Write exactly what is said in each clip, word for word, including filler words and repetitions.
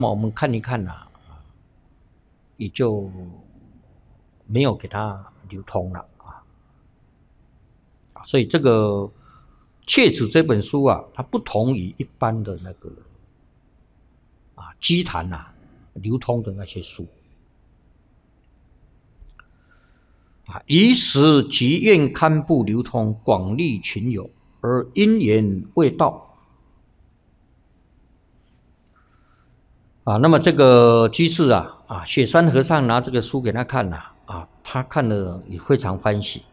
那么我们看一看呐、啊，也就没有给它流通了啊。所以这个《切子》这本书啊，它不同于一般的那个啊基坛呐、啊、流通的那些书啊，以使集院刊布流通，广利群友，而因缘未到。啊，那么这个居士啊，啊，雪山和尚拿这个书给他看呐、啊，啊，他看了也非常欢喜，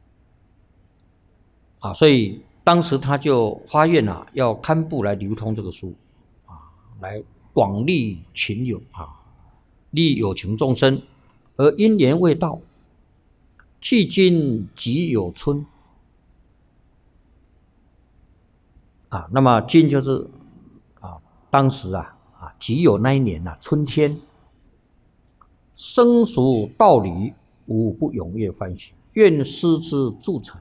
啊，所以当时他就发愿啊，要刊布来流通这个书，啊，来广利群友啊，利有情众生，而因缘未到，迄今即有春，啊，那么今就是啊，当时啊。啊，即有那一年呐、啊，春天，生熟道理，无不踊跃欢喜，愿师之助成。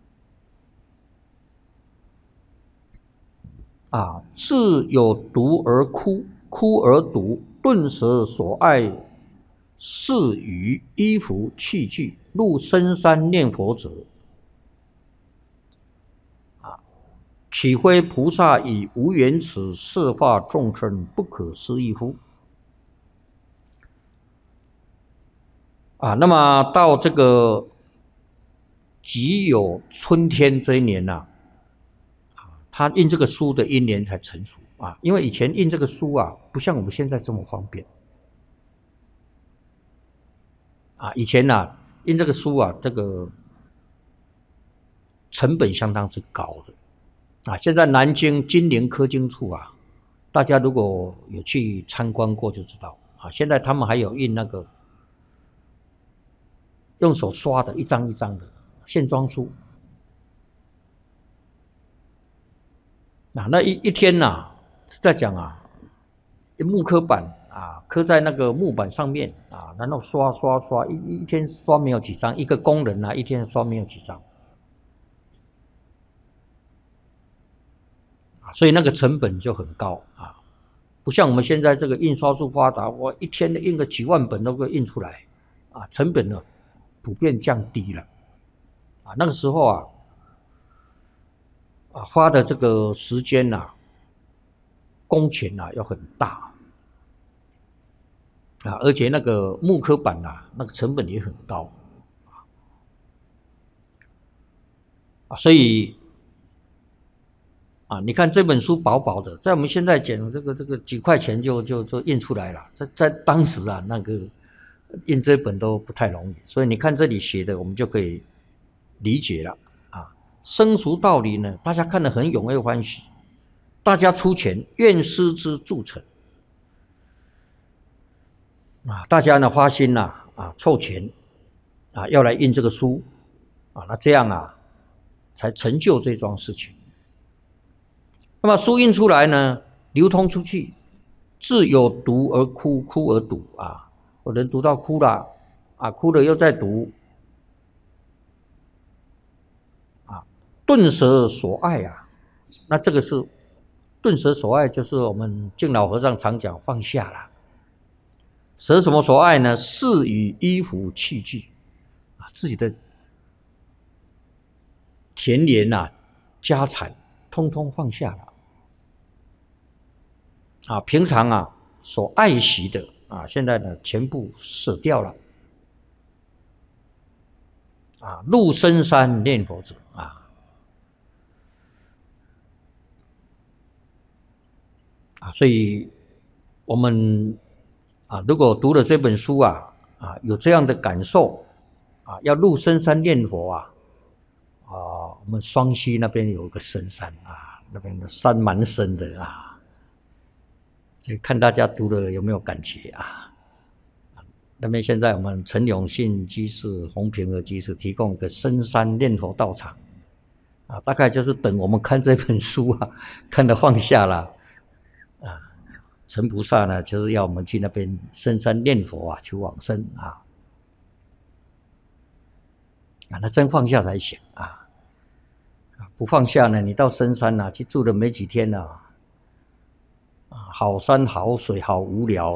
啊，自有读而哭，哭而读，顿舍所爱事于衣服器具，入深山念佛者。啊，岂非菩萨以无缘此摄化众生，不可思议乎？啊，那么到这个即有春天这一年呐、啊，啊，他印这个书的因缘才成熟啊，因为以前印这个书啊，不像我们现在这么方便啊，以前呐、啊、印这个书啊，这个成本相当之高的啊。现在南京金陵科经处啊，大家如果有去参观过就知道啊，现在他们还有印那个用手刷的一张一张的线装书啊，那一一天呐、啊，是在讲啊，木刻板啊，刻在那个木板上面啊，然后刷刷刷，一一天刷没有几张，一个工人啊，一天刷没有几张啊，所以那个成本就很高啊，不像我们现在这个印刷术发达，我一天印个几万本都可以印出来啊，成本呢普遍降低了啊，那个时候啊。啊，花的这个时间呐、啊，工钱呐、啊、要很大啊，而且那个木刻板呐、啊，那个成本也很高啊，所以啊，你看这本书薄薄的，在我们现在捡这个这个几块钱就就就印出来了，在在当时啊，那个印这本都不太容易，所以你看这里写的，我们就可以理解了啊。生熟道理呢，大家看得很踊跃欢喜，大家出钱，愿师之助成啊，大家呢花心呐 啊, 啊凑钱啊，要来印这个书啊，那这样啊，才成就这桩事情。那么书印出来呢，流通出去，自有读而哭，哭而读啊，有人读到哭了啊，哭了又再读啊，顿舍所爱啊，那这个是顿舍所爱，就是我们敬老和尚常讲放下了。舍什么所爱呢？事与衣服器具啊，自己的田园啊、家产，通通放下了啊。平常啊所爱惜的啊，现在呢全部舍掉了啊。入深山念佛者啊啊，所以我们啊，如果读了这本书啊啊，有这样的感受啊，要入深山念佛啊。啊，我们双溪那边有个深山啊，那边的山蛮深的啊，所以看大家读了有没有感觉啊？那边现在我们陈永信居士、洪平和居士提供一个深山念佛道场啊，大概就是等我们看这本书啊，看得放下了啊，陈菩萨呢就是要我们去那边深山念佛啊，求往生啊。啊，那真放下才行啊！不放下呢，你到深山啊去住了没几天啊， 好山好水好无聊。